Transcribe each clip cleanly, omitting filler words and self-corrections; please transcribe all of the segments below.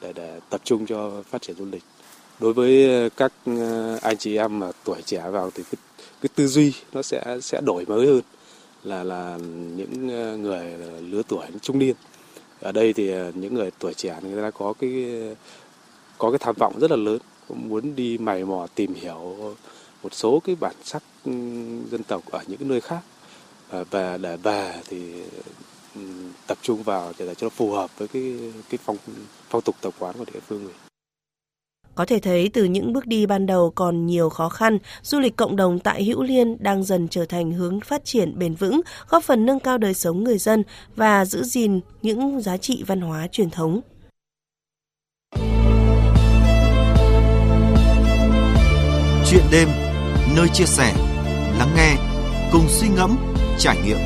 để tập trung cho phát triển du lịch. Đối với các anh chị em mà tuổi trẻ vào thì cái tư duy nó sẽ đổi mới hơn là những người lứa tuổi trung niên. Ở đây thì những người tuổi trẻ người ta có cái tham vọng rất là lớn, cũng muốn đi mày mò tìm hiểu một số cái bản sắc dân tộc ở những cái nơi khác, và để về thì tập trung vào để cho nó phù hợp với cái phong tục tập quán của địa phương mình. Có thể thấy từ những bước đi ban đầu còn nhiều khó khăn, du lịch cộng đồng tại Hữu Liên đang dần trở thành hướng phát triển bền vững, góp phần nâng cao đời sống người dân và giữ gìn những giá trị văn hóa truyền thống. Chuyện đêm, nơi chia sẻ, lắng nghe, cùng suy ngẫm, trải nghiệm.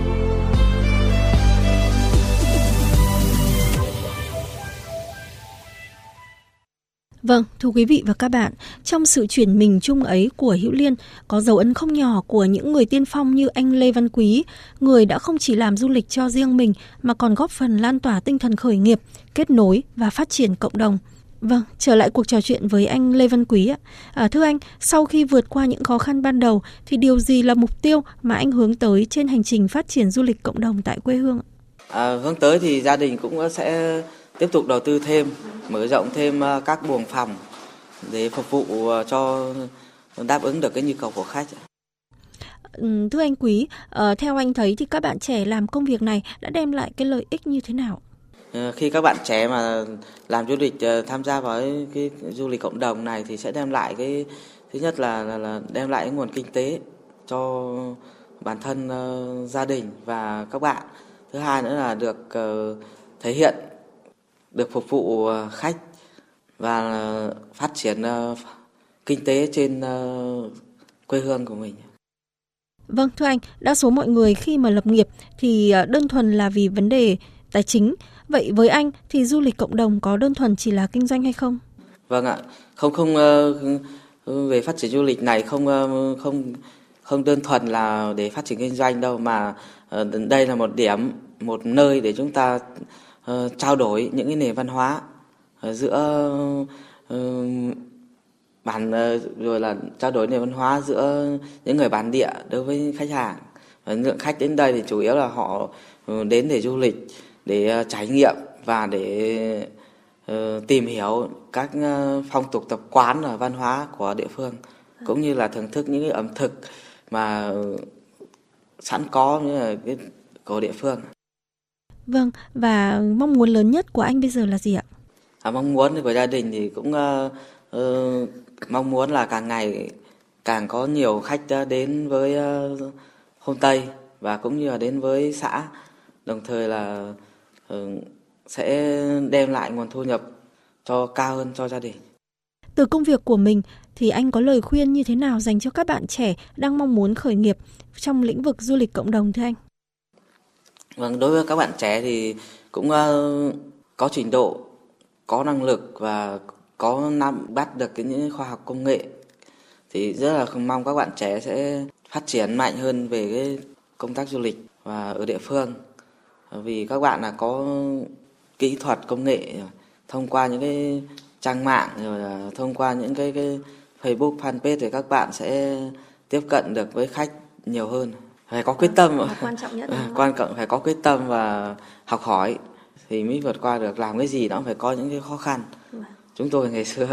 Vâng, thưa quý vị và các bạn, trong sự chuyển mình chung ấy của Hữu Liên có dấu ấn không nhỏ của những người tiên phong như anh Lê Văn Quý, người đã không chỉ làm du lịch cho riêng mình mà còn góp phần lan tỏa tinh thần khởi nghiệp, kết nối và phát triển cộng đồng. Vâng, trở lại cuộc trò chuyện với anh Lê Văn Quý ạ. Thưa anh, sau khi vượt qua những khó khăn ban đầu thì điều gì là mục tiêu mà anh hướng tới trên hành trình phát triển du lịch cộng đồng tại quê hương? Hướng tới thì gia đình cũng sẽ tiếp tục đầu tư thêm, mở rộng thêm các buồng phòng để phục vụ cho đáp ứng được cái nhu cầu của khách. Thưa anh Quý, theo anh thấy thì các bạn trẻ làm công việc này đã đem lại cái lợi ích như thế nào? Khi các bạn trẻ mà làm du lịch, tham gia vào cái du lịch cộng đồng này thì sẽ đem lại cái thứ nhất là đem lại cái nguồn kinh tế cho bản thân, gia đình và các bạn. Thứ hai nữa là được thể hiện, được phục vụ khách và phát triển kinh tế trên quê hương của mình. Vâng, thưa anh, đa số mọi người khi mà lập nghiệp thì đơn thuần là vì vấn đề tài chính. Vậy với anh thì du lịch cộng đồng có đơn thuần chỉ là kinh doanh hay không? Vâng ạ, không về phát triển du lịch này không đơn thuần là để phát triển kinh doanh đâu, mà đây là một nơi để chúng ta trao đổi những cái nền văn hóa giữa rồi là trao đổi nền văn hóa giữa những người bản địa đối với khách hàng. Lượng khách đến đây thì chủ yếu là họ đến để du lịch, để trải nghiệm và để tìm hiểu các phong tục tập quán và văn hóa của địa phương, cũng như là thưởng thức những cái ẩm thực mà sẵn có như là cái của địa phương. Vâng, và mong muốn lớn nhất của anh bây giờ là gì ạ? Mong muốn của gia đình thì cũng mong muốn là càng ngày càng có nhiều khách đến với homestay và cũng như là đến với xã, đồng thời là sẽ đem lại nguồn thu nhập cao hơn cho gia đình. Từ công việc của mình thì anh có lời khuyên như thế nào dành cho các bạn trẻ đang mong muốn khởi nghiệp trong lĩnh vực du lịch cộng đồng thưa anh? Vâng, đối với các bạn trẻ thì cũng có trình độ, có năng lực và có nắm bắt được những khoa học công nghệ, thì rất là mong các bạn trẻ sẽ phát triển mạnh hơn về cái công tác du lịch và ở địa phương, vì các bạn là có kỹ thuật công nghệ thông qua những cái trang mạng, rồi là thông qua những cái Facebook fanpage thì các bạn sẽ tiếp cận được với khách nhiều hơn. Phải có quyết tâm, quan trọng nhất phải có quyết tâm và học hỏi thì mới vượt qua được. Làm cái gì nó phải có những cái khó khăn. Chúng tôi ngày xưa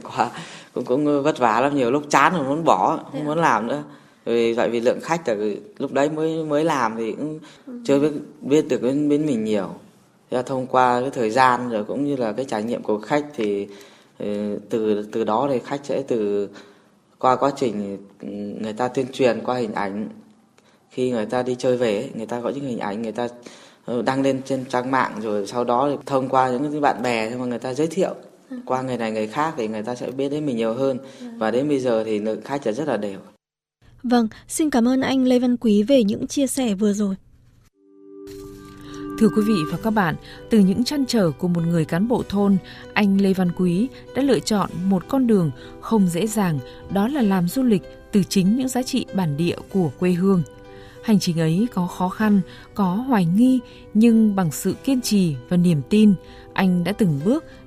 cũng vất vả lắm, nhiều lúc chán rồi muốn bỏ, không muốn làm nữa. Vì vậy vì lượng khách từ lúc đấy mới làm thì cũng chưa biết được bên mình nhiều. Thế thông qua cái thời gian rồi cũng như là cái trải nghiệm của khách thì từ đó thì khách sẽ qua quá trình người ta tuyên truyền qua hình ảnh, khi người ta đi chơi về người ta có những hình ảnh người ta đăng lên trên trang mạng, rồi sau đó thì thông qua những cái bạn bè mà người ta giới thiệu qua người này người khác thì người ta sẽ biết đến mình nhiều hơn, và đến bây giờ thì lượng khách rất là đều. Vâng, xin cảm ơn anh Lê Văn Quý về những chia sẻ vừa rồi. Thưa quý vị và các bạn, từ những trăn trở của một người cán bộ thôn, anh Lê Văn Quý đã lựa chọn một con đường không dễ dàng, đó là làm du lịch từ chính những giá trị bản địa của quê hương. Hành trình ấy có khó khăn, có hoài nghi, nhưng bằng sự kiên trì và niềm tin, anh đã từng bước